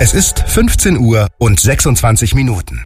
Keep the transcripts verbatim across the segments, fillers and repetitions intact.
Es ist fünfzehn Uhr und sechsundzwanzig Minuten.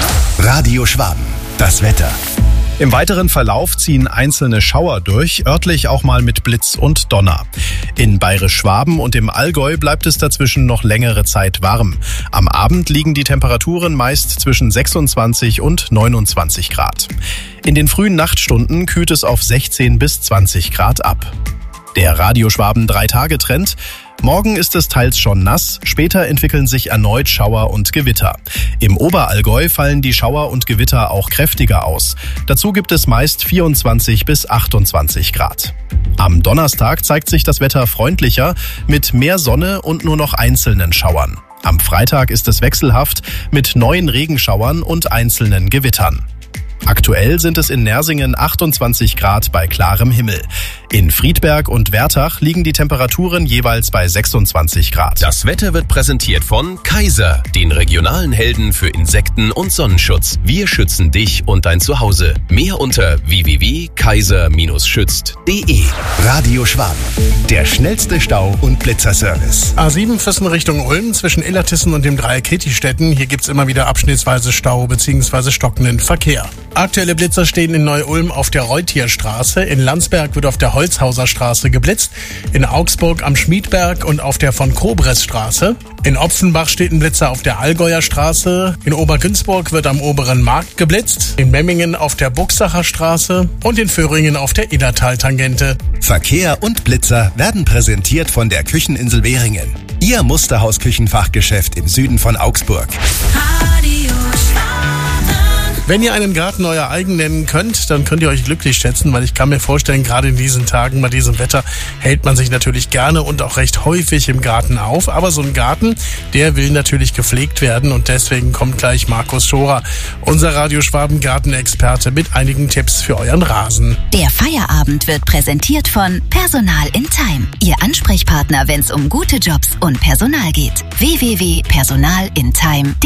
Radio Schwaben, das Wetter. Im weiteren Verlauf ziehen einzelne Schauer durch, örtlich auch mal mit Blitz und Donner. In Bayerisch-Schwaben und im Allgäu bleibt es dazwischen noch längere Zeit warm. Am Abend liegen die Temperaturen meist zwischen sechsundzwanzig und neunundzwanzig Grad. In den frühen Nachtstunden kühlt es auf sechzehn bis zwanzig Grad ab. Der Radio Schwaben drei-Tage-Trend. Morgen ist es teils schon nass, später entwickeln sich erneut Schauer und Gewitter. Im Oberallgäu fallen die Schauer und Gewitter auch kräftiger aus. Dazu gibt es meist vierundzwanzig bis achtundzwanzig Grad. Am Donnerstag zeigt sich das Wetter freundlicher mit mehr Sonne und nur noch einzelnen Schauern. Am Freitag ist es wechselhaft mit neuen Regenschauern und einzelnen Gewittern. Aktuell sind es in Nersingen achtundzwanzig Grad bei klarem Himmel. In Friedberg und Wertach liegen die Temperaturen jeweils bei sechsundzwanzig Grad. Das Wetter wird präsentiert von Kaiser, den regionalen Helden für Insekten und Sonnenschutz. Wir schützen dich und dein Zuhause. Mehr unter w w w punkt kaiser schützt punkt de. Radio Schwaben, der schnellste Stau- und Blitzerservice. A sieben Füssen Richtung Ulm zwischen Illertissen und dem Dreieck Kitti-Stetten. Hier gibt's immer wieder abschnittsweise Stau bzw. stockenden Verkehr. Aktuelle Blitzer stehen in Neu-Ulm auf der Reutierstraße, in Landsberg wird auf der Holzhauser Straße geblitzt, in Augsburg am Schmiedberg und auf der von Kobres Straße. In Opfenbach steht ein Blitzer auf der Allgäuer Straße, in Obergünzburg wird am Oberen Markt geblitzt, in Memmingen auf der Buchsacher Straße und in Föhringen auf der Illertal-Tangente. Verkehr und Blitzer werden präsentiert von der Kücheninsel Währingen. Ihr Musterhaus-Küchenfachgeschäft im Süden von Augsburg. Radio Schwaben. Wenn ihr einen Garten euer eigen nennen könnt, dann könnt ihr euch glücklich schätzen, weil ich kann mir vorstellen, gerade in diesen Tagen, bei diesem Wetter, hält man sich natürlich gerne und auch recht häufig im Garten auf. Aber so ein Garten, der will natürlich gepflegt werden und deswegen kommt gleich Markus Schorer, unser Radio Schwaben Gartenexperte, mit einigen Tipps für euren Rasen. Der Feierabend wird präsentiert von Personal in Time. Ihr Ansprechpartner, wenn es um gute Jobs und Personal geht. w w w punkt personal in time punkt de